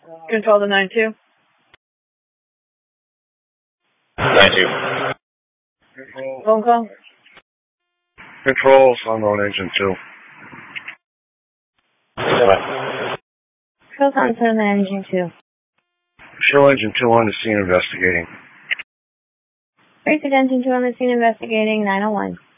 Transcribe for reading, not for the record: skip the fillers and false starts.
Control the 9-2. 9-2. Phone call. Controls, unknown engine 2. Controls on Sunderland Engine 2. Show engine 2 on the scene investigating. Basic engine 2 on the scene investigating 901.